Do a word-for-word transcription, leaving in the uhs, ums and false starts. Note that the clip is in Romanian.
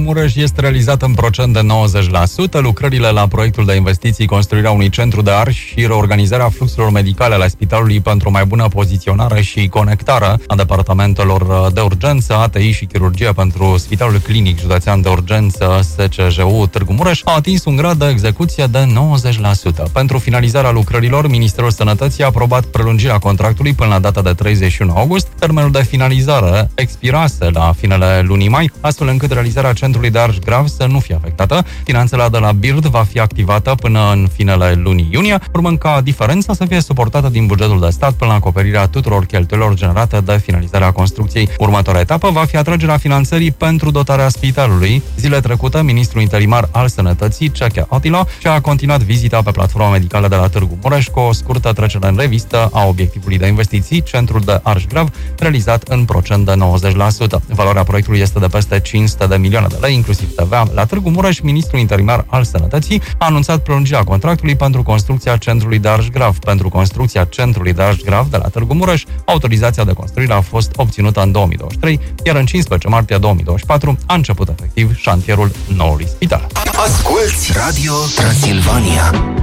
Mureș este realizat în procent de nouăzeci la sută. Lucrările la proiectul de investiții, construirea unui centru de arși și reorganizarea fluxurilor medicale ale spitalului pentru o mai bună poziționare și conectare a departamentelor de urgență, A T I și chirurgie pentru Spitalul Clinic Județean de Urgență S C J U Târgu Mureș a atins un grad de execuție de nouăzeci la sută. Pentru finalizarea lucrărilor, Ministerul Sănătății a aprobat prelungirea contractului până la data de treizeci și unu august. Termenul de finalizare expirase la finele lunii mai, astfel încât realizarea centrului de arși grav să nu fie afectată. Finanțarea de la B I R D va fi activată până în finele lunii iunie, urmând ca diferența să fie suportată din bugetul de stat până la acoperirea tuturor cheltuielor generate de finalizarea construcției. Următoarea etapă va fi atragerea finanțării pentru dotarea spitalului. Zile trecute, ministrul interimar al Sănătății, Cechea Attila, și-a continuat vizita pe platforma medicală de la Târgu Mureș cu o scurtă trecere în revistă a obiectivului de investiții, centrul de arși grav, realizat în procent de nouăzeci la sută. Valoarea proiectului este de peste cinci sute de milioane de lei, inclusiv T V A. La Târgu Mureș, ministrul interimar al Sănătății a anunțat prelungirea contractului pentru construcția centrului de arși grav. Pentru construcția centrului de arși grav de la Târgu Mureș, autorizația de construire a fost obținută în două mii douăzeci și trei, iar în cincisprezece martie două mii douăzeci și patru a început efectiv șantierul noului spital. Asculți Radio Transilvania.